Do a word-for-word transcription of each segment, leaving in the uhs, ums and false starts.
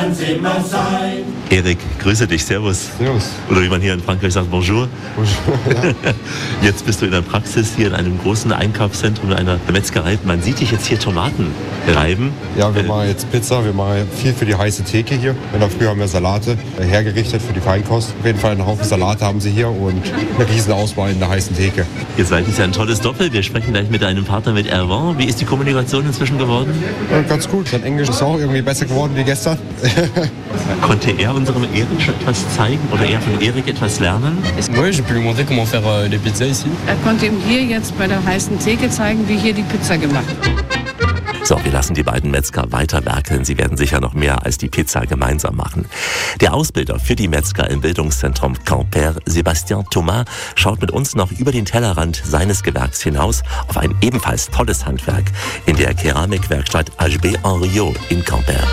Erik, grüße dich, servus. Servus. Oder wie man hier in Frankreich sagt, bonjour. Bonjour, ja. Jetzt bist du in der Praxis hier in einem großen Einkaufszentrum, in einer Metzgerei. Man sieht dich jetzt hier Tomaten reiben. Ja, wir machen jetzt Pizza, wir machen viel für die heiße Theke hier. Wenn früher haben wir Salate hergerichtet für die Feinkost. Auf jeden Fall einen Haufen Salate haben sie hier und eine riesen Auswahl in der heißen Theke. Ihr seid jetzt ja ein tolles Doppel. Wir sprechen gleich mit deinem Partner, mit Erwan. Wie ist die Kommunikation inzwischen geworden? Ja, ganz gut. Sein Englisch ist auch irgendwie besser geworden wie gestern. Konnte er unserem Erik schon etwas zeigen oder er von Erik etwas lernen? Oui, j'ai pu lui montrer comment faire euh, les pizzas ici. Er konnte ihm hier jetzt bei der heißen Theke zeigen, wie hier die Pizza gemacht wird. So, wir lassen die beiden Metzger weiter werkeln. Sie werden sicher noch mehr als die Pizza gemeinsam machen. Der Ausbilder für die Metzger im Bildungszentrum Quimper, Sébastien Thomas, schaut mit uns noch über den Tellerrand seines Gewerks hinaus auf ein ebenfalls tolles Handwerk in der Keramikwerkstatt H B Henriot in Quimper.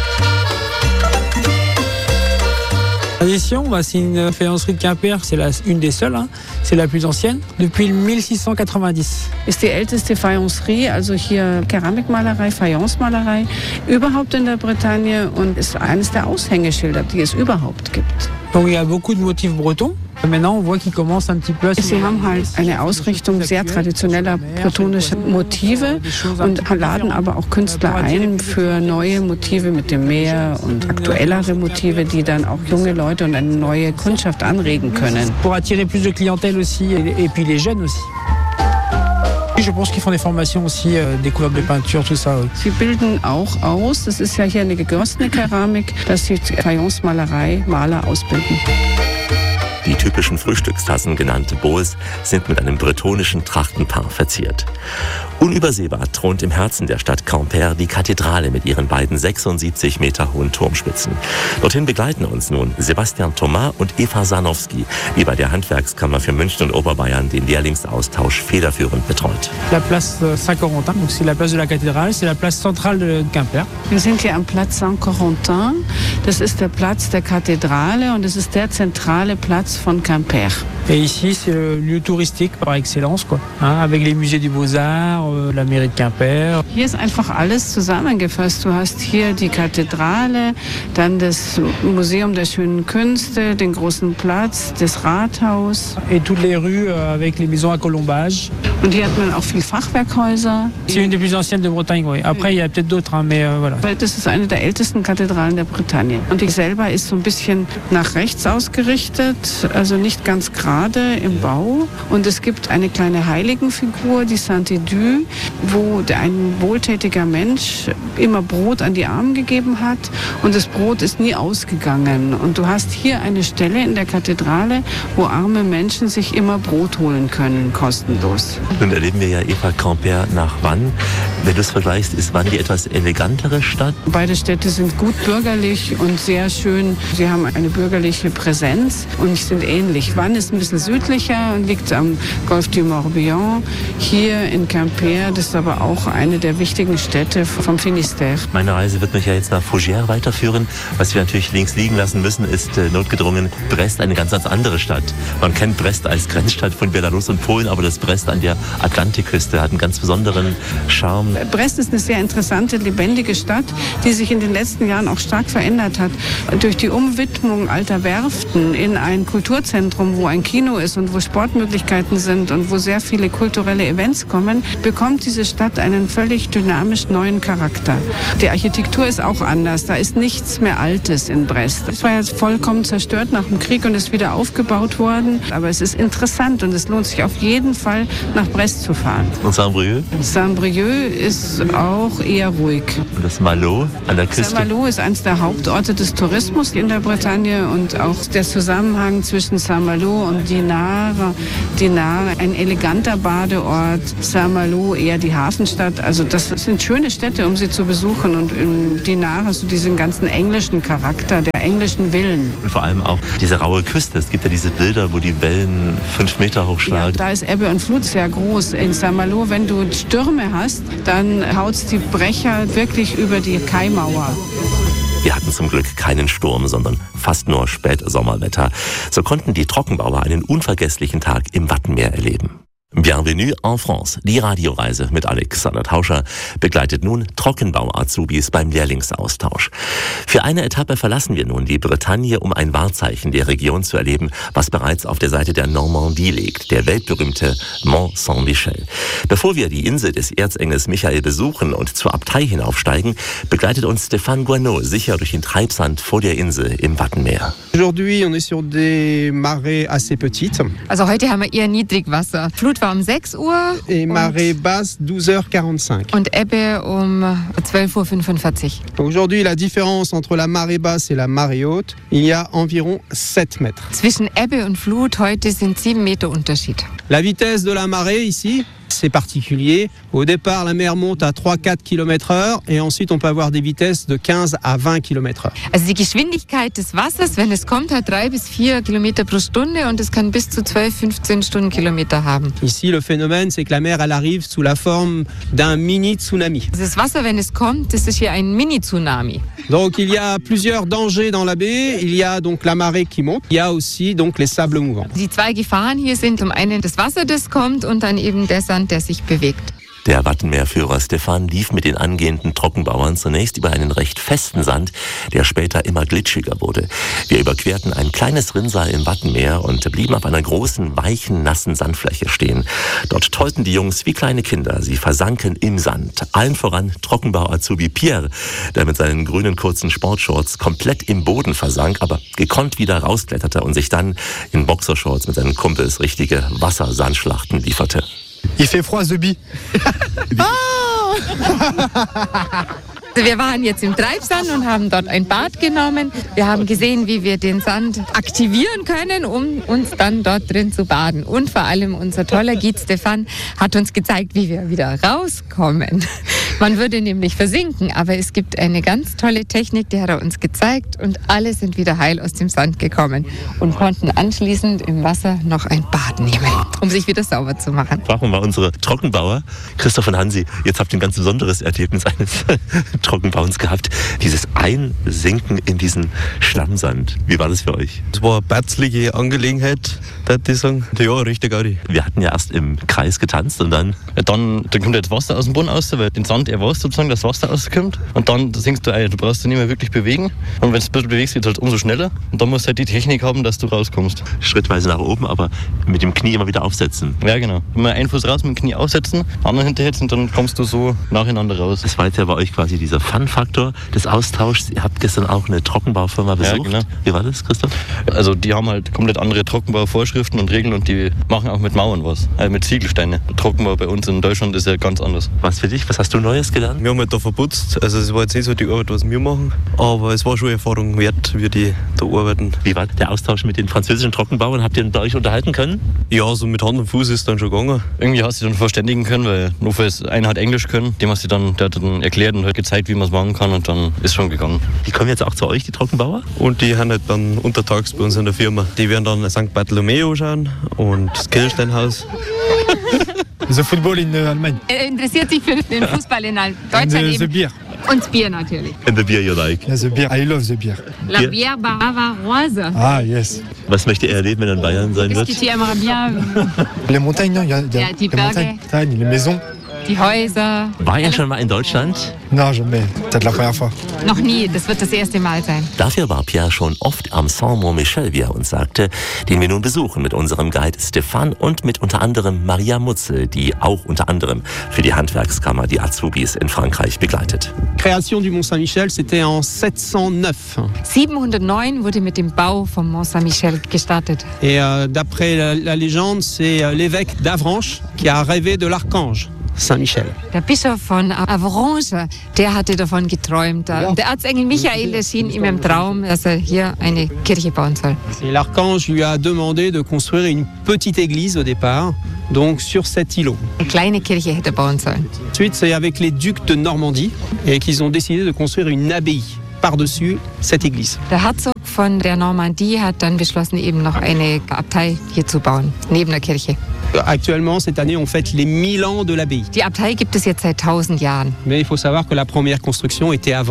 Tradition, bah, c'est une faïencerie de Quimper, c'est la, une des seules, hein. C'est la plus ancienne, depuis sechzehnhundertneunundachtzig. Ist die älteste Faïencerie, also hier Keramikmalerei, Fayencenmalerei, überhaupt in der Bretagne und ist eines der Aushängeschilder, die es überhaupt gibt. Donc il y a beaucoup de motifs bretons. Maintenant, on voit qu'ils commencent un petit peu. Sie haben halt eine Ausrichtung sehr traditioneller bretonischer Motive und laden aber auch Künstler ein für neue Motive mit dem Meer und aktuellere Motive, die dann auch junge Leute und eine neue Kundschaft anregen können. Pour attirer plus de clientèle aussi et puis les jeunes aussi. Je pense qu'ils font des formations aussi, euh, découverte de peinture, tout ça. Sie bilden auch aus, das ist ja hier eine gegossene Keramik, dass sie Fayencenmalerei, Maler ausbilden. Die typischen Frühstückstassen, genannte Bowls, sind mit einem bretonischen Trachtenpaar verziert. Unübersehbar thront im Herzen der Stadt Quimper die Kathedrale mit ihren beiden sechsundsiebzig Meter hohen Turmspitzen. Dorthin begleiten uns nun Sébastien Thomas und Eva Sarnowski, die bei der Handwerkskammer für München und Oberbayern den Lehrlingsaustausch federführend betreut. La place Saint-Corentin, donc c'est la place de la cathédrale, c'est la place centrale de Quimper. Wir sind hier am Platz Saint-Corentin. Das ist der Platz der Kathedrale und es ist der zentrale Platz von Quimper. Et ici, c'est le lieu touristique par excellence, quoi, hein, avec les musées des Beaux-Arts, euh, la mairie de Quimper. Hier ist einfach alles zusammengefasst. Du hast hier die Kathedrale, dann das Museum der schönen Künste, den großen Platz, das Rathaus. Et toutes les rues euh, avec les maisons à colombage. Und hier hat man auch viel Fachwerkhäuser. C'est une des plus anciennes de Bretagne, oui. Après, il y a peut-être d'autres, hein, mais euh, voilà. Das ist eine der ältesten Kathedralen der Bretagne. Und die selber ist so ein bisschen nach rechts ausgerichtet, also nicht ganz gerade im Bau. Und es gibt eine kleine Heiligenfigur, die Saint-Édu, wo ein wohltätiger Mensch immer Brot an die Armen gegeben hat. Und das Brot ist nie ausgegangen. Und du hast hier eine Stelle in der Kathedrale, wo arme Menschen sich immer Brot holen können, kostenlos. Nun erleben wir ja Eva Quimper nach Wann. Wenn du es vergleichst, ist Wann die etwas elegantere Stadt? Beide Städte sind gut bürgerlich und sehr schön. Sie haben eine bürgerliche Präsenz und sind ähnlich. Wann ist ein bisschen südlicher und liegt am Golfe du Morbihan. Hier in Quimper, das ist aber auch eine der wichtigen Städte vom Finistère. Meine Reise wird mich ja jetzt nach Fougères weiterführen. Was wir natürlich links liegen lassen müssen, ist äh, notgedrungen Brest, eine ganz, ganz andere Stadt. Man kennt Brest als Grenzstadt von Belarus und Polen, aber das Brest an der Atlantikküste hat einen ganz besonderen Charme. Brest ist eine sehr interessante, lebendige Stadt, die sich in den letzten Jahren auch stark verändert hat. Durch die Umwidmung alter Werften in ein Kulturzentrum, wo ein Kino ist und wo Sportmöglichkeiten sind und wo sehr viele kulturelle Events kommen, bekommt diese Stadt einen völlig dynamisch neuen Charakter. Die Architektur ist auch anders. Da ist nichts mehr Altes in Brest. Es war jetzt vollkommen zerstört nach dem Krieg und ist wieder aufgebaut worden. Aber es ist interessant und es lohnt sich auf jeden Fall, nach Brest zu fahren. Und Saint-Brieuc? Saint-Brieuc ist auch eher ruhig. Und das Malo an der Küste? Saint-Malo ist eines der Hauptorte des Tourismus in der Bretagne und auch der Zusammenhang zwischen Saint-Malo und Dinard. Dinard, ein eleganter Badeort, Saint-Malo eher die Hafenstadt. Also das sind schöne Städte, um sie zu besuchen. Und in Dinard hast du diesen ganzen englischen Charakter, der englischen Villen. Und vor allem auch diese raue Küste. Es gibt ja diese Bilder, wo die Wellen fünf Meter hoch schlagen. Ja, da ist Ebbe und Flut sehr groß. In Saint-Malo, wenn du Stürme hast, dann haut's die Brecher wirklich über die Kaimauer. Wir hatten zum Glück keinen Sturm, sondern fast nur Spätsommerwetter. So konnten die Trockenbauer einen unvergesslichen Tag im Wattenmeer erleben. Bienvenue en France. Die Radioreise mit Alexander Tauscher begleitet nun Trockenbau-Azubis beim Lehrlingsaustausch. Für eine Etappe verlassen wir nun die Bretagne, um ein Wahrzeichen der Region zu erleben, was bereits auf der Seite der Normandie liegt, der weltberühmte Mont Saint-Michel. Bevor wir die Insel des Erzengels Michael besuchen und zur Abtei hinaufsteigen, begleitet uns Stéphane Guanot sicher durch den Treibsand vor der Insel im Wattenmeer. Aujourd'hui, on est sur des marées assez petites. Also heute haben wir eher Niedrigwasser. Flut war um sechs Uhr. Et marée basse, douze heures quarante-cinq. Und Ebbe um zwölf Uhr fünfundvierzig. Aujourd'hui, la différence entre la marée basse et la marée haute, il y a environ sept mètres. Zwischen Ebbe und Flut heute sind sieben Meter Unterschied. La vitesse de la marée ici, c'est particulier. Au départ, la mer monte à trois à quatre kilomètres heure et ensuite on peut avoir des vitesses de quinze à vingt kilomètres heure. Also die Geschwindigkeit des Wassers, wenn es kommt, hat drei bis vier Kilometer pro Stunde und es kann bis zu zwölf, fünfzehn Stundenkilometer haben. Ici, le phénomène, c'est que la mer, elle arrive sous la forme d'un mini-tsunami. Das Wasser, wenn es kommt, das ist hier ein Mini-Tsunami. Donc il y a plusieurs dangers dans la baie. Il y a donc la marée qui monte. Il y a aussi donc les sables mouvants. Die zwei Gefahren hier sind zum einen das Wasser, das kommt und dann eben der Sand, der sich bewegt. Der Wattenmeerführer Stéphane lief mit den angehenden Trockenbauern zunächst über einen recht festen Sand, der später immer glitschiger wurde. Wir überquerten ein kleines Rinnsal im Wattenmeer und blieben auf einer großen, weichen, nassen Sandfläche stehen. Dort tollten die Jungs wie kleine Kinder. Sie versanken im Sand. Allen voran Trockenbau-Azubi Pierre, der mit seinen grünen kurzen Sportshorts komplett im Boden versank, aber gekonnt wieder rauskletterte und sich dann in Boxershorts mit seinen Kumpels richtige Wassersandschlachten lieferte. Il fait froid, Zubi. Wir waren jetzt im Treibsand und haben dort ein Bad genommen. Wir haben gesehen, wie wir den Sand aktivieren können, um uns dann dort drin zu baden. Und vor allem unser toller Guide Stéphane hat uns gezeigt, wie wir wieder rauskommen. Man würde nämlich versinken, aber es gibt eine ganz tolle Technik, die hat er uns gezeigt und alle sind wieder heil aus dem Sand gekommen und konnten anschließend im Wasser noch ein Bad nehmen, um sich wieder sauber zu machen. Brauchen wir unsere Trockenbauer, Christoph und Hansi. Jetzt habt ihr ein ganz besonderes Erlebnis eines Trockenbauens gehabt. Dieses Einsinken in diesen Schlammsand. Wie war das für euch? Es war eine batzlige Angelegenheit, würde ich sagen. Ja, richtig Gaudi. Wir hatten ja erst im Kreis getanzt und dann... Ja, dann, dann kommt jetzt Wasser aus dem Boden raus, weil den Sand erwarst sozusagen, dass Wasser rauskommt. Und dann sinkst du ein. Du brauchst dich nicht mehr wirklich bewegen. Und wenn du dich bewegst, wird es halt umso schneller. Und dann musst du halt die Technik haben, dass du rauskommst. Schrittweise nach oben, aber mit dem Knie immer wieder aufsetzen. Ja, genau. Immer einen Fuß raus mit dem Knie aufsetzen, anderen hinterher und dann kommst du so nacheinander raus. Das war jetzt ja bei euch quasi dieser Fun-Faktor des Austauschs. Ihr habt gestern auch eine Trockenbaufirma besucht. Ja, genau. Wie war das, Christoph? Also die haben halt komplett andere Trockenbauvorschriften und Regeln und die machen auch mit Mauern was. Also mit Ziegelsteinen. Trockenbau bei uns in Deutschland ist ja ganz anders. Was für dich? Was hast du Neues gelernt? Wir haben halt da verputzt. Also es war jetzt nicht so die Arbeit, was wir machen. Aber es war schon eine Erfahrung wert, wie die da arbeiten. Wie war der Austausch mit den französischen Trockenbauern? Habt ihr bei euch unterhalten können? Ja, so mit Hand und Fuß ist dann schon gegangen. Irgendwie hast du dich dann verständigen können, weil nur falls einer hat Englisch können, dem hast du dann, der hat dann erklärt und hat gezeigt, wie man es machen kann und dann ist schon gegangen. Die kommen jetzt auch zu euch, die Trockenbauer? Und die haben halt dann untertags bei uns in der Firma. Die werden dann Sankt Bartholomew schauen und das Kirchsteinhaus. The football in Allemagne. Er interessiert sich für den Fußball in Deutschland And the, the eben. beer. Und das Bier natürlich. And the beer you like. Yeah, the beer. I love the beer. La bière bavaroise. Ah, yes. Was möchte er erleben, wenn er in Bayern sein wird? Qu'est-ce que tu aimerais bien? Les montagnes, non? Il y a, il y a Yeah, die les Berge. montagnes, les maisons. Die Häuser. War er schon mal in Deutschland? Non, jamais. C'est la première fois. Noch nie, das wird das erste Mal sein. Dafür war Pierre schon oft am Saint-Mont-Michel, wie er uns sagte, den wir nun besuchen mit unserem Guide Stéphane und mit unter anderem Maria Mutzel, die auch unter anderem für die Handwerkskammer die Azubis in Frankreich begleitet. Création du Mont Saint-Michel, c'était en sept cent neuf. siebenhundertneun wurde mit dem Bau vom Mont Saint-Michel gestartet. Et euh, d'après la, la légende, c'est euh, l'évêque d'Avranches qui a rêvé de l'archange Saint-Michel. Der Bischof von Avranches, der hatte davon geträumt. Der Erzengel Michael erschien ihm im Traum, dass er hier eine Kirche bauen soll. Et l'archange lui a demandé de construire une petite église au départ, donc sur cet îlot. Eine kleine Kirche hätte er bauen sollen. Ensuite, c'est avec les ducs de Normandie et qu'ils ont décidé de construire une abbaye par-dessus cette église. Der Herzog von der Normandie hat dann beschlossen, eben noch eine Abtei hier zu bauen, neben der Kirche. Actuellement, cette année, on fête les mille ans de l'abbaye. Die Abtei gibt es jetzt seit tausend Jahren. Mais il faut savoir que la première construction était avant.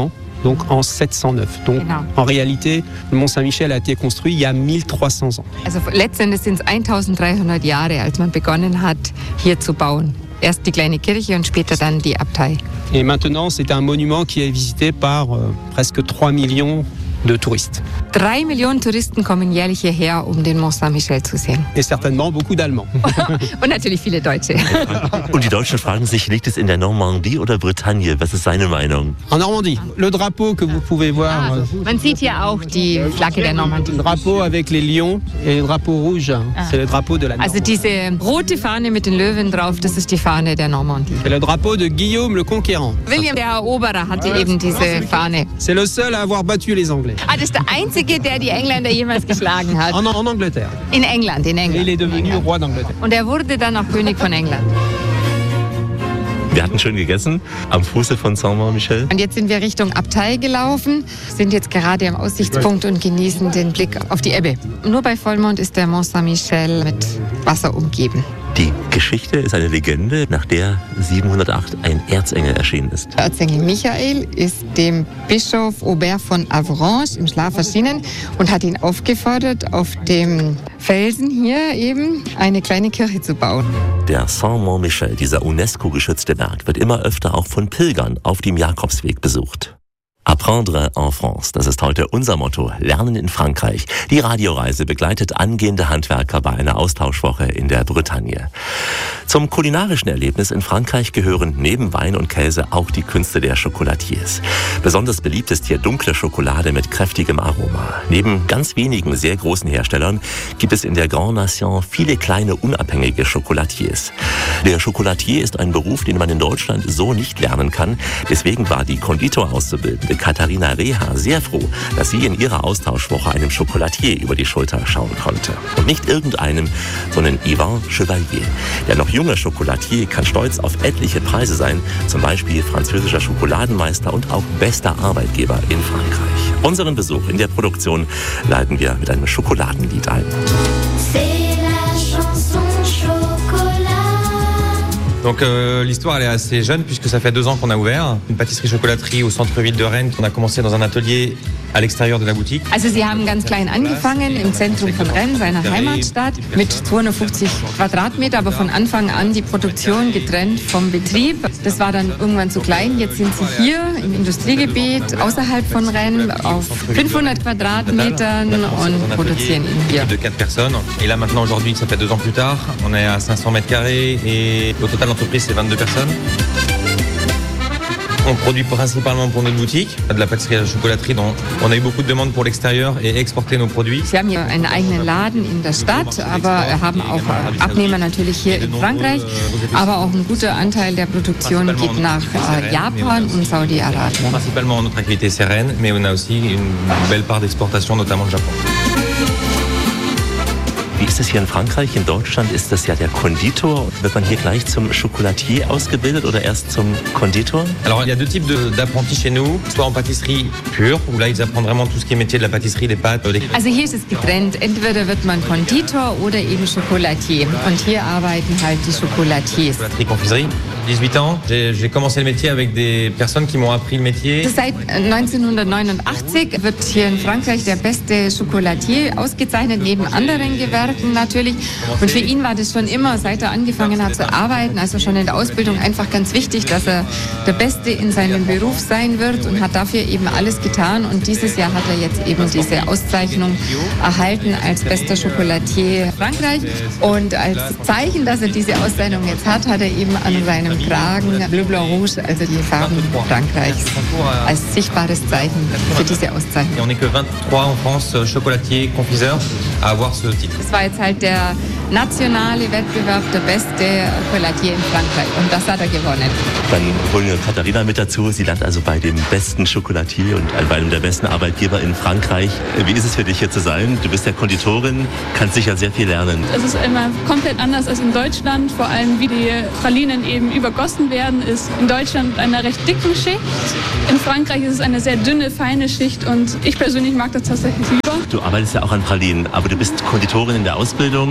donc en sept cent neuf. Donc Genau. en réalité, le Mont Saint-Michel a été construit il y a mille trois cents ans. Also letztendlich sind es eintausenddreihundert Jahre, als man begonnen hat, hier zu bauen. Erst die kleine Kirche und später dann die Abtei. Et maintenant, c'est un monument qui est visité par euh, presque trois millions de touristes. Drei Millionen Touristen kommen jährlich hierher, um den Mont Saint-Michel zu sehen. Et certainement beaucoup d'Allemands. Und natürlich viele Deutsche. Und die Deutschen fragen sich, liegt es in der Normandie oder Bretagne? Was ist seine Meinung? En Normandie, le drapeau que vous pouvez voir, euh, Man sieht hier auch die Flagge der Normandie. le drapeau avec les lions et le drapeau rouge, c'est le drapeau de la Also Normandie. diese rote Fahne mit den Löwen drauf, das ist die Fahne der Normandie. C'est le drapeau de Guillaume le Conquérant. William der Eroberer hatte eben diese Fahne. C'est le seul à avoir battu les Anglais. Ah, das ist der einzige, der die Engländer jemals geschlagen hat. En, en Angleterre. In England, in Et il England. est devenu roi d'Angleterre. Und er wurde dann auch König von England. Wir hatten schön gegessen am Fuße von Saint-Michel. Und jetzt sind wir Richtung Abtei gelaufen, sind jetzt gerade am Aussichtspunkt und genießen den Blick auf die Ebbe. Nur bei Vollmond ist der Mont Saint-Michel mit Wasser umgeben. Die Geschichte ist eine Legende, nach der siebenhundertacht ein Erzengel erschienen ist. Der Erzengel Michael ist dem Bischof Aubert von Avranches im Schlaf erschienen und hat ihn aufgefordert, auf dem Felsen hier eben eine kleine Kirche zu bauen. Der Saint-Mont-Michel, dieser UNESCO-geschützte Berg, wird immer öfter auch von Pilgern auf dem Jakobsweg besucht. Apprendre en France, das ist heute unser Motto. Lernen in Frankreich. Die Radioreise begleitet angehende Handwerker bei einer Austauschwoche in der Bretagne. Zum kulinarischen Erlebnis in Frankreich gehören neben Wein und Käse auch die Künste der Chocolatiers. Besonders beliebt ist hier dunkle Schokolade mit kräftigem Aroma. Neben ganz wenigen sehr großen Herstellern gibt es in der Grande Nation viele kleine unabhängige Chocolatiers. Der Chocolatier ist ein Beruf, den man in Deutschland so nicht lernen kann. Deswegen war die Konditor-Auszubildende Katharina Reha sehr froh, dass sie in ihrer Austauschwoche einem Chocolatier über die Schulter schauen konnte. Und nicht irgendeinem, sondern Yvan Chevalier. Der noch junge Chocolatier kann stolz auf etliche Preise sein, zum Beispiel französischer Schokoladenmeister und auch bester Arbeitgeber in Frankreich. Unseren Besuch in der Produktion leiten wir mit einem Schokoladenlied ein. Donc euh, l'histoire elle est assez jeune puisque ça fait deux ans qu'on a ouvert une pâtisserie-chocolaterie au centre-ville de Rennes. On a commencé dans un atelier à l'extérieur de la boutique. Also sie haben ganz klein angefangen im Zentrum von Rennes, seiner Heimatstadt, mit zweihundertfünfzig Quadratmeter, aber von Anfang an die Produktion getrennt vom Betrieb. Das war dann irgendwann zu klein. Jetzt sind sie hier im Industriegebiet außerhalb von Rennes auf fünfhundert Quadratmetern und produzieren ihn hier. De quatre personnes. Et là maintenant aujourd'hui, ça fait deux ans plus tard, on est à cinq cents mètres carrés et au total l'entreprise c'est vingt-deux personnes. On produit principalement pour notre boutique, de la pâtisserie à la chocolaterie. Donc on a eu beaucoup de demandes pour l'extérieur et exporter nos produits. Sie haben hier einen eigenen Laden in der Stadt, aber haben auch Abnehmer natürlich hier in Frankreich. Aber auch ein guter Anteil der Produktion geht nach Japan und Saudi-Arabien. Principalement notre activité c'est Rennes, mais on a aussi une belle part d'exportation, notamment le Japon. Wie ist es hier in Frankreich? In Deutschland ist das ja der Konditor. Wird man hier gleich zum Chocolatier ausgebildet oder erst zum Konditor? Alors il y a deux types de, d'apprentis chez nous, soit en pâtisserie pure, où là ils apprennent vraiment tout ce qui est métier de la pâtisserie, les pâtes. Les... Also hier ist es getrennt. Entweder wird man Konditor oder eben Chocolatier. Und hier arbeiten halt die Chocolatiers. Chocolaterie, confiserie. dix-huit ans, j'ai, j'ai commencé le métier avec des personnes qui m'ont appris le métier. Seit neunzehnhundertneunundachtzig wird hier in Frankreich der beste Chocolatier ausgezeichnet, neben anderen Gewerken natürlich. Und für ihn war das schon immer, seit er angefangen hat zu arbeiten, also schon in der Ausbildung, einfach ganz wichtig, dass er der Beste in seinem Beruf sein wird und hat dafür eben alles getan. Und dieses Jahr hat er jetzt eben diese Auszeichnung erhalten als bester Chocolatier Frankreich. Und als Zeichen, dass er diese Auszeichnung jetzt hat, hat er eben an seinem Kragen Bleu Blanc Rouge, also die Farben Frankreichs, als sichtbares Zeichen für diese Auszeichnung. Et on n'est que vingt-trois en France, chocolatiers, confiseurs, à avoir ce titre. Das war jetzt halt der nationale Wettbewerb, der beste Chocolatier in Frankreich. Und das hat er gewonnen. Dann holen wir Katharina mit dazu. Sie lernt also bei dem besten Chocolatier und bei einem der besten Arbeitgeber in Frankreich. Wie ist es für dich hier zu sein? Du bist ja Konditorin, kannst sicher sehr viel lernen. Es ist immer komplett anders als in Deutschland. Vor allem wie die Pralinen eben übergossen werden, ist in Deutschland mit einer recht dicken Schicht. In Frankreich ist es eine sehr dünne, feine Schicht und ich persönlich mag das tatsächlich lieber. Du arbeitest ja auch an Pralinen, aber du bist Konditorin in der Ausbildung. Ja.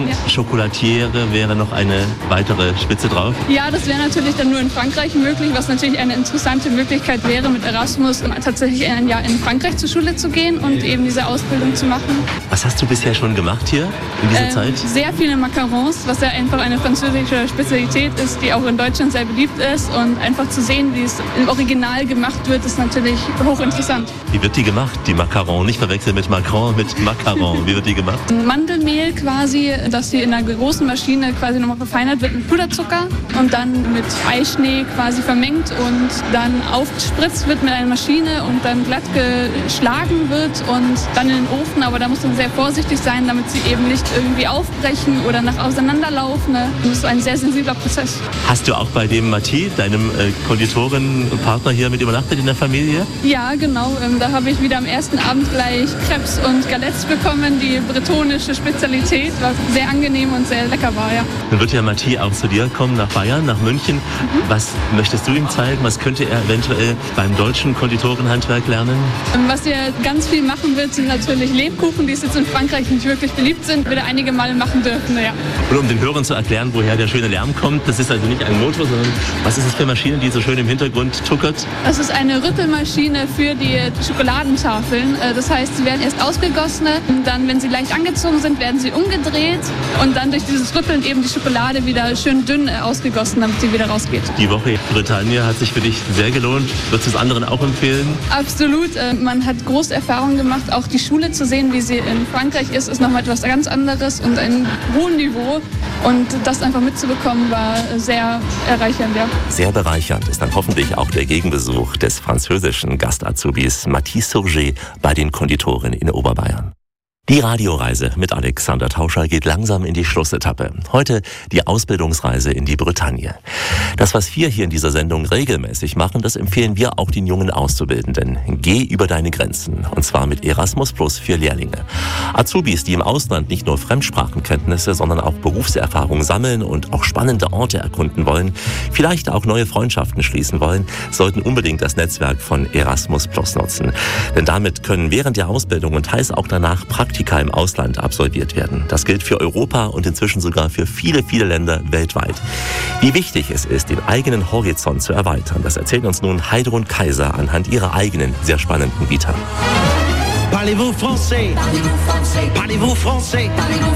Chocolatiere wäre noch eine weitere Spitze drauf? Ja, das wäre natürlich dann nur in Frankreich möglich, was natürlich eine interessante Möglichkeit wäre, mit Erasmus tatsächlich ein Jahr in Frankreich zur Schule zu gehen und eben diese Ausbildung zu machen. Was hast du bisher schon gemacht hier in dieser ähm, Zeit? Sehr viele Macarons, was ja einfach eine französische Spezialität ist, die auch in Deutschland sehr beliebt ist. Und einfach zu sehen, wie es im Original gemacht wird, ist natürlich hochinteressant. Wie wird die gemacht, die Macaron? Nicht verwechseln mit Macron, mit Macaron. Wie wird die gemacht? Mandelmehl quasi, dass die in einer großen Maschine quasi nochmal verfeinert wird mit Puderzucker und dann mit Eischnee quasi vermengt und dann aufgespritzt wird mit einer Maschine und dann glatt geschlagen wird und dann in den Ofen. Aber da muss man sehr vorsichtig sein, damit sie eben nicht irgendwie aufbrechen oder nach auseinanderlaufen. Das ist ein sehr sensibler Prozess. Hast du auch bei dem Mathie, deinem äh, Konditorenpartner hier mit übernachtet in der Familie? Ja, genau. Ähm, da habe ich wieder am ersten Abend gleich Crepes und Galettes bekommen. Die bretonische Spezialität, was sehr angenehm und sehr lecker war, ja. Dann wird ja Mathie auch zu dir kommen, nach Bayern, nach München. Mhm. Was möchtest du ihm zeigen? Was könnte er eventuell beim deutschen Konditorenhandwerk lernen? Was er ganz viel machen wird, sind natürlich Lebkuchen, die es jetzt in Frankreich nicht wirklich beliebt sind, wird er einige Male machen dürfen, ja. Und um den Hörern zu erklären, woher der schöne Lärm kommt, das ist also nicht ein Motor, sondern was ist das für eine Maschine, die so schön im Hintergrund tuckert? Das ist eine Rüttelmaschine für die Schokoladentafeln. Das heißt, sie werden erst ausgegossen, dann, wenn sie leicht angezogen sind, werden sie umgedreht und dann durch dieses Rütteln eben die Schokolade wieder schön dünn ausgegossen, damit sie wieder rausgeht. Die Woche Bretagne hat sich für dich sehr gelohnt. Würdest du es anderen auch empfehlen? Absolut. Man hat große Erfahrungen gemacht. Auch die Schule zu sehen, wie sie in Frankreich ist, ist nochmal etwas ganz anderes und ein hohes Niveau. Und das einfach mitzubekommen, war sehr erreichernd, ja. Sehr bereichernd ist dann hoffentlich auch der Gegenbesuch des französischen Gastazubis Mathis Surgé bei den Konditoren in Oberbayern. Die Radioreise mit Alexander Tauscher geht langsam in die Schlussetappe. Heute die Ausbildungsreise in die Bretagne. Das, was wir hier in dieser Sendung regelmäßig machen, das empfehlen wir auch den jungen Auszubildenden. Geh über deine Grenzen. Und zwar mit Erasmus Plus für Lehrlinge. Azubis, die im Ausland nicht nur Fremdsprachenkenntnisse, sondern auch Berufserfahrung sammeln und auch spannende Orte erkunden wollen, vielleicht auch neue Freundschaften schließen wollen, sollten unbedingt das Netzwerk von Erasmus Plus nutzen. Denn damit können während der Ausbildung und teils auch danach Praktika im Ausland absolviert werden. Das gilt für Europa und inzwischen sogar für viele, viele Länder weltweit. Wie wichtig es ist, den eigenen Horizont zu erweitern, das erzählt uns nun Heidrun Kaiser anhand ihrer eigenen, sehr spannenden Vita. Parlez-vous français? Parlez-vous français?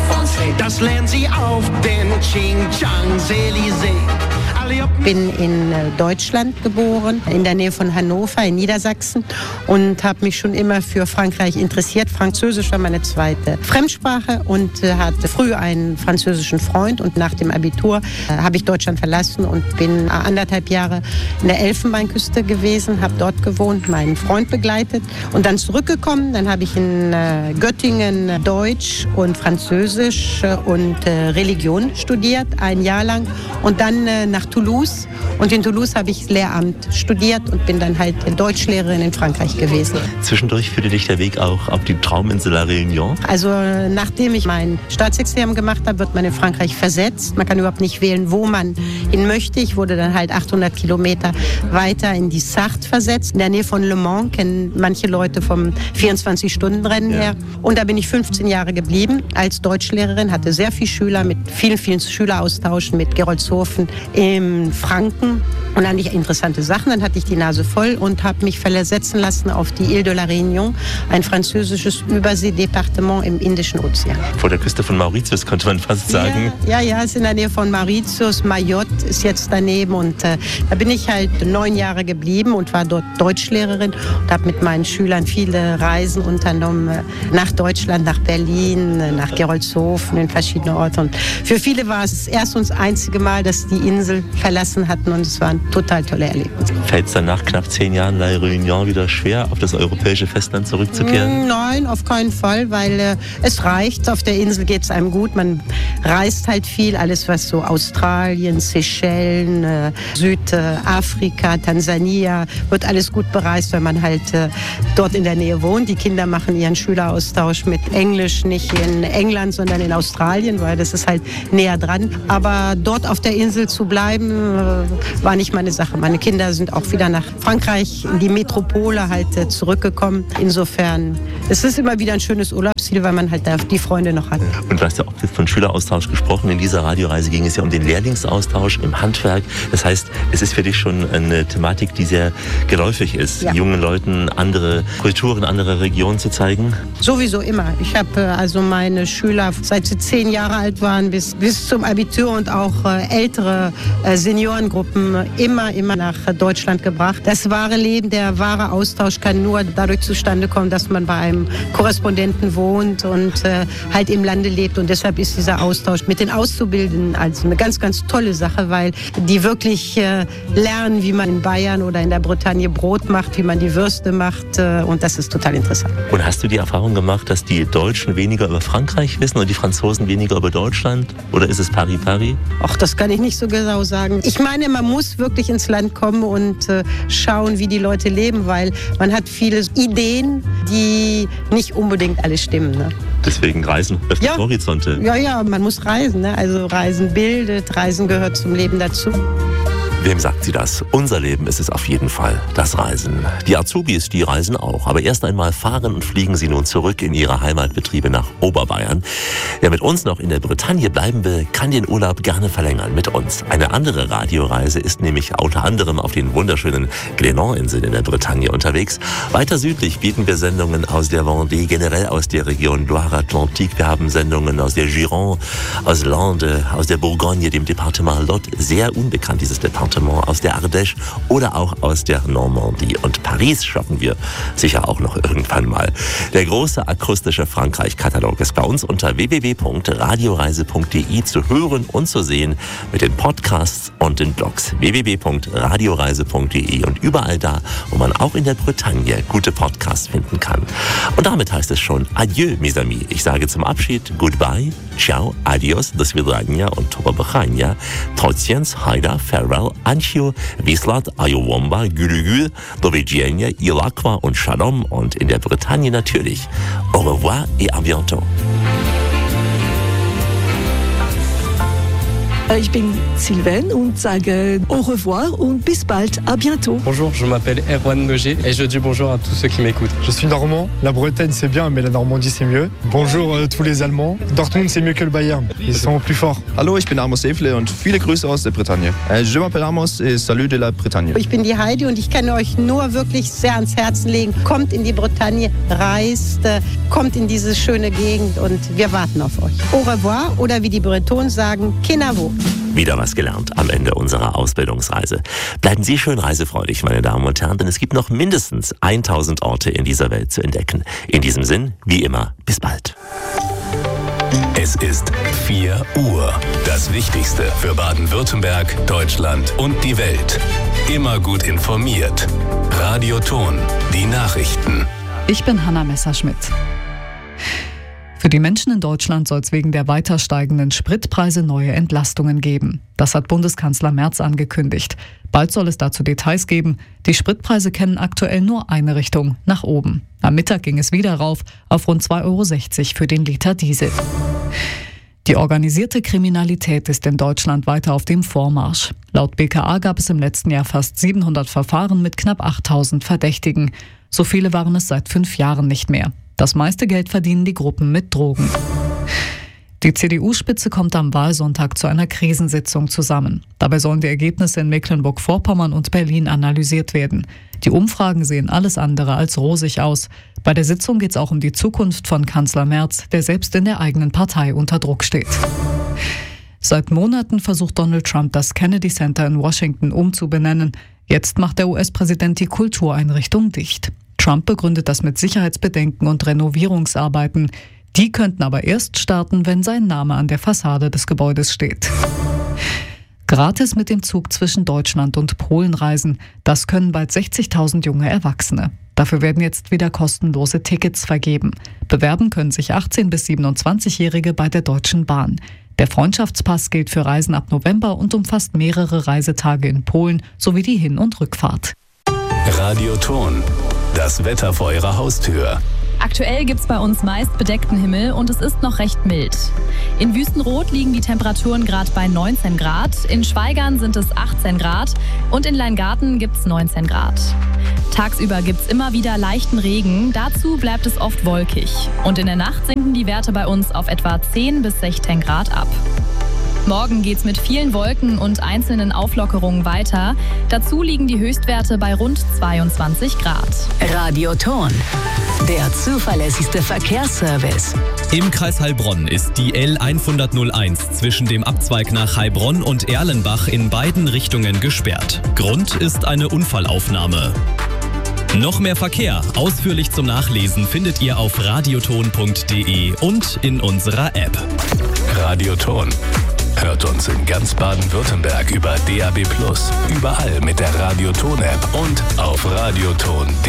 Das lernen Sie auf den Champs-Élysées. Ich bin in Deutschland geboren, in der Nähe von Hannover in Niedersachsen und habe mich schon immer für Frankreich interessiert. Französisch war meine zweite Fremdsprache und äh, hatte früh einen französischen Freund und nach dem Abitur äh, habe ich Deutschland verlassen und bin anderthalb Jahre in der Elfenbeinküste gewesen, habe dort gewohnt, meinen Freund begleitet und dann zurückgekommen. Dann habe ich in äh, Göttingen Deutsch und Französisch äh, und äh, Religion studiert, ein Jahr lang und dann äh, nach Toulouse und in Toulouse habe ich Lehramt studiert und bin dann halt Deutschlehrerin in Frankreich gewesen. Zwischendurch führte dich der Weg auch auf die Trauminsel La Réunion? Also nachdem ich mein Staatsexamen gemacht habe, wird man in Frankreich versetzt. Man kann überhaupt nicht wählen, wo man hin möchte. Ich wurde dann halt achthundert Kilometer weiter in die Sarthe versetzt, in der Nähe von Le Mans, kennen manche Leute vom vierundzwanzig-Stunden-Rennen her. Und da bin ich fünfzehn Jahre geblieben als Deutschlehrerin, hatte sehr viele Schüler mit vielen, vielen Schüleraustauschen mit Gerolzhofen im Franken. Und dann hatte ich interessante Sachen. Dann hatte ich die Nase voll und habe mich versetzen lassen auf die Ile de la Réunion, ein französisches Überseedepartement im Indischen Ozean. Vor der Küste von Mauritius, könnte man fast sagen. Ja, ja, ja, ist in der Nähe von Mauritius. Mayotte ist jetzt daneben. Und äh, da bin ich halt neun Jahre geblieben und war dort Deutschlehrerin und habe mit meinen Schülern viele Reisen unternommen. Äh, nach Deutschland, nach Berlin, äh, nach Gerolzhofen, in verschiedene Orte. Und für viele war es das erste und das einzige Mal, dass die Insel verlassen hatten und es war ein total tolle Erlebnis. Fällt es dann nach knapp zehn Jahren La Réunion wieder schwer, auf das europäische Festland zurückzukehren? Nein, auf keinen Fall, weil äh, es reicht. Auf der Insel geht es einem gut. Man reist halt viel. Alles, was so Australien, Seychellen, äh, Südafrika, Tansania, wird alles gut bereist, wenn man halt äh, dort in der Nähe wohnt. Die Kinder machen ihren Schüleraustausch mit Englisch, nicht in England, sondern in Australien, weil das ist halt näher dran. Aber dort auf der Insel zu bleiben, bleiben äh, war nicht meine Sache. Meine Kinder sind auch wieder nach Frankreich in die Metropole halt äh, zurückgekommen. Insofern, es ist immer wieder ein schönes Urlaubsziel, weil man halt da die Freunde noch hat. Und du hast ja auch von Schüleraustausch gesprochen. In dieser Radioreise ging es ja um den Lehrlingsaustausch im Handwerk. Das heißt, es ist für dich schon eine Thematik, die sehr geläufig ist, ja. jungen Leuten andere Kulturen, andere Regionen zu zeigen? Sowieso immer. Ich habe äh, also meine Schüler, seit sie zehn Jahre alt waren, bis, bis zum Abitur und auch äh, ältere äh, Seniorengruppen immer, immer nach Deutschland gebracht. Das wahre Leben, der wahre Austausch kann nur dadurch zustande kommen, dass man bei einem Korrespondenten wohnt und äh, halt im Lande lebt. Und deshalb ist dieser Austausch mit den Auszubildenden also eine ganz, ganz tolle Sache, weil die wirklich äh, lernen, wie man in Bayern oder in der Bretagne Brot macht, wie man die Würste macht. Äh, und das ist total interessant. Und hast du die Erfahrung gemacht, dass die Deutschen weniger über Frankreich wissen und die Franzosen weniger über Deutschland? Oder ist es pari pari? Ach, das kann ich nicht so genau sagen. Ich meine, man muss wirklich ins Land kommen und äh, schauen, wie die Leute leben, weil man hat viele Ideen, die nicht unbedingt alle stimmen. Ne? Deswegen Reisen öffnet ja. Horizonte. Ja, ja, man muss reisen. Ne? Also Reisen bildet, Reisen gehört zum Leben dazu. Wem sagt sie das? Unser Leben ist es auf jeden Fall, das Reisen. Die Azubis, die reisen auch. Aber erst einmal fahren und fliegen sie nun zurück in ihre Heimatbetriebe nach Oberbayern. Wer mit uns noch in der Bretagne bleiben will, kann den Urlaub gerne verlängern mit uns. Eine andere Radioreise ist nämlich unter anderem auf den wunderschönen Glénan-Inseln in der Bretagne unterwegs. Weiter südlich bieten wir Sendungen aus der Vendée, generell aus der Region Loire-Atlantique. Wir haben Sendungen aus der Gironde, aus Landes, aus der Bourgogne, dem Departement Lot. Sehr unbekannt dieses Departement. Aus der Ardèche oder auch aus der Normandie. Und Paris schaffen wir sicher auch noch irgendwann mal. Der große akustische Frankreich-Katalog ist bei uns unter w w w punkt radioreise punkt d i zu hören und zu sehen mit den Podcasts und den Blogs. w w w punkt radioreise punkt d i und überall da, wo man auch in der Bretagne gute Podcasts finden kann. Und damit heißt es schon Adieu, mes amis. Ich sage zum Abschied Goodbye, Ciao, Adios, do svidania und Tobabakhania, Trotziens, Haida, Farewell, Anchio, Wislat, Ayowomba, Gülügül, do widzenia, Ilakwa und Shalom und in der Bretagne natürlich Au revoir et à bientôt. Ich bin Sylvain und sage au revoir und bis bald, à bientôt. Bonjour, je m'appelle Erwan Noger et je dis bonjour à tous ceux qui m'écoutent. Je suis normand, la Bretagne c'est bien mais la Normandie c'est mieux. Bonjour euh, tous les Allemands, Dortmund c'est mieux que le Bayern, ils sont plus forts. Hallo, ich bin Amos Efle und viele Grüße aus der Bretagne. Je m'appelle Amos et salut de la Bretagne. Ich bin die Heidi und ich kann euch nur wirklich sehr ans Herzen legen. Kommt in die Bretagne, reist, kommt in diese schöne Gegend und wir warten auf euch. Au revoir oder wie die Bretonen sagen, Kenavo. Wieder was gelernt am Ende unserer Ausbildungsreise. Bleiben Sie schön reisefreudig, meine Damen und Herren, denn es gibt noch mindestens tausend Orte in dieser Welt zu entdecken. In diesem Sinn, wie immer, bis bald. Es ist vier Uhr. Das Wichtigste für Baden-Württemberg, Deutschland und die Welt. Immer gut informiert. Radio Ton, die Nachrichten. Ich bin Hanna Messerschmidt. Für die Menschen in Deutschland soll es wegen der weiter steigenden Spritpreise neue Entlastungen geben. Das hat Bundeskanzler Merz angekündigt. Bald soll es dazu Details geben. Die Spritpreise kennen aktuell nur eine Richtung, nach oben. Am Mittag ging es wieder rauf auf rund zwei Euro sechzig für den Liter Diesel. Die organisierte Kriminalität ist in Deutschland weiter auf dem Vormarsch. Laut B K A gab es im letzten Jahr fast siebenhundert Verfahren mit knapp achttausend Verdächtigen. So viele waren es seit fünf Jahren nicht mehr. Das meiste Geld verdienen die Gruppen mit Drogen. Die C D U-Spitze kommt am Wahlsonntag zu einer Krisensitzung zusammen. Dabei sollen die Ergebnisse in Mecklenburg-Vorpommern und Berlin analysiert werden. Die Umfragen sehen alles andere als rosig aus. Bei der Sitzung geht es auch um die Zukunft von Kanzler Merz, der selbst in der eigenen Partei unter Druck steht. Seit Monaten versucht Donald Trump, das Kennedy Center in Washington umzubenennen. Jetzt macht der U S-Präsident die Kultureinrichtung dicht. Trump begründet das mit Sicherheitsbedenken und Renovierungsarbeiten. Die könnten aber erst starten, wenn sein Name an der Fassade des Gebäudes steht. Gratis mit dem Zug zwischen Deutschland und Polen reisen. Das können bald sechzigtausend junge Erwachsene. Dafür werden jetzt wieder kostenlose Tickets vergeben. Bewerben können sich achtzehn- bis siebenundzwanzigjährige bei der Deutschen Bahn. Der Freundschaftspass gilt für Reisen ab November und umfasst mehrere Reisetage in Polen sowie die Hin- und Rückfahrt. Radio Ton, das Wetter vor Ihrer Haustür. Aktuell gibt's bei uns meist bedeckten Himmel und es ist noch recht mild. In Wüstenrot liegen die Temperaturen gerade bei neunzehn Grad, in Schwaigern sind es achtzehn Grad und in Leingarten gibt's neunzehn Grad. Tagsüber gibt's immer wieder leichten Regen, dazu bleibt es oft wolkig. Und in der Nacht sinken die Werte bei uns auf etwa zehn bis sechzehn Grad ab. Morgen geht's mit vielen Wolken und einzelnen Auflockerungen weiter. Dazu liegen die Höchstwerte bei rund zweiundzwanzig Grad. Radio Thon, der zuverlässigste Verkehrsservice. Im Kreis Heilbronn ist die L hunderteins zwischen dem Abzweig nach Heilbronn und Erlenbach in beiden Richtungen gesperrt. Grund ist eine Unfallaufnahme. Noch mehr Verkehr, ausführlich zum Nachlesen, findet ihr auf radioton punkt de und in unserer App. Radioton. Hört uns in ganz Baden-Württemberg über D A B plus, überall mit der Radioton-App und auf radioton punkt de.